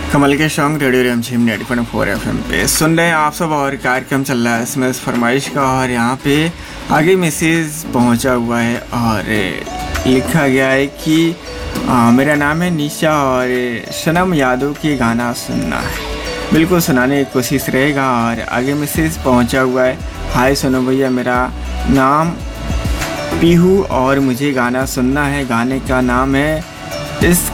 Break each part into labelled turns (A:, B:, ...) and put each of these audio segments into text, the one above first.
A: कमल के song radio रिमझिम 90.4 FM पे सुन रहे हैं आप सब। और कार्यक्रम चल रहा है SMS फरमाइश का, और यहाँ पे आगे मैसेज पहुँचा हुआ है और लिखा गया है कि मेरा नाम है निशा और सनम यादव की गाना सुनना है। बिल्कुल सुनाने की कोशिश रहेगा। और आगे मैसेज पहुँचा हुआ है, हाय सुनो भैया, मेरा नाम पीहू और मुझे गाना सुनना है। गाने का नाम है इश्क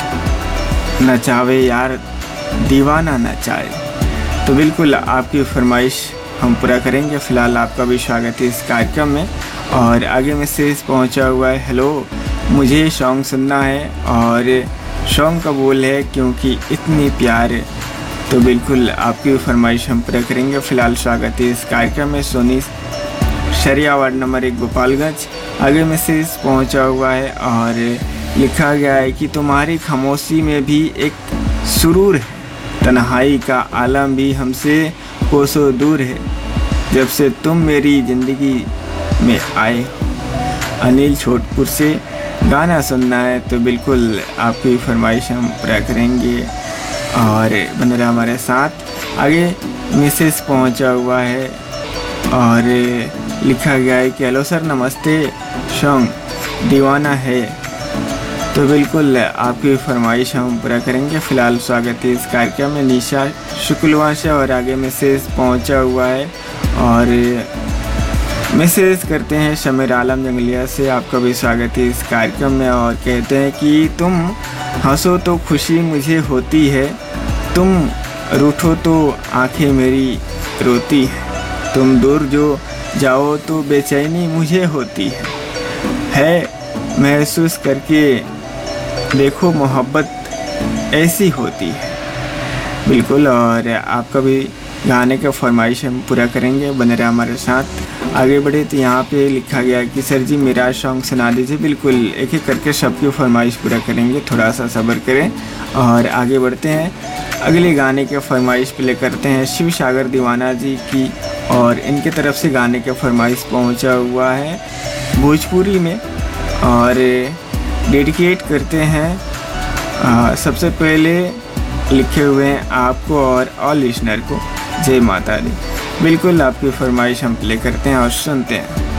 A: नचावे यार दीवाना नचाए। तो बिल्कुल आपकी फरमाइश हम पूरा करेंगे। फ़िलहाल आपका भी स्वागत है इस कार्यक्रम में। और आगे मैसेज पहुंचा हुआ है, हेलो मुझे सॉन्ग सुनना है और सॉन्ग का बोल है क्योंकि इतनी प्यार। तो बिल्कुल आपकी फरमाइश हम पूरा करेंगे। फ़िलहाल स्वागत है इस कार्यक्रम में। सोनी शरिया वार्ड नंबर 1 गोपालगंज। आगे मैसेज पहुंचा हुआ है और लिखा गया है कि तुम्हारी खामोशी में भी एक सुरूर है, तन्हाई का आलम भी हमसे कोसों दूर है, जब से तुम मेरी ज़िंदगी में आए। अनिल छोटपुर से गाना सुनना है। तो बिल्कुल आपकी फरमाइश हम पूरा करेंगे और बने रहे हमारे साथ। आगे मैसेज पहुंचा हुआ है और लिखा गया है कि हेलो सर नमस्ते, सॉन्ग दीवाना है। तो बिल्कुल आपकी फरमाइश हम पूरा करेंगे। फ़िलहाल स्वागत है इस कार्यक्रम में निशा शुक्लवा से। और आगे मैसेज पहुंचा हुआ है और मैसेज करते हैं शमीर आलम जंगलिया से, आपका भी स्वागत है इस कार्यक्रम में। और कहते हैं कि तुम हंसो तो खुशी मुझे होती है, तुम रूठो तो आंखें मेरी रोती है, तुम दूर जो जाओ तो बेचैनी मुझे होती है महसूस करके देखो मोहब्बत ऐसी होती है। बिल्कुल। और आपका भी गाने का फरमाइश हम पूरा करेंगे, बने रहे हमारे साथ। आगे बढ़े तो यहाँ पे लिखा गया कि सर जी मेरा सॉन्ग सुना दीजिए। बिल्कुल एक एक करके सबकी फरमाइश पूरा करेंगे, थोड़ा सा सब्र करें और आगे बढ़ते हैं। अगले गाने के फरमाइश प्ले करते हैं शिव सागर दीवाना जी की, और इनके तरफ से गाने का फरमाइश पहुँचा हुआ है भोजपुरी में और डेडिकेट करते हैं सबसे पहले लिखे हुए हैं आपको और ऑल लिसनर को, जय माता दी। बिल्कुल आपकी फरमाइश हम प्ले करते हैं और सुनते हैं।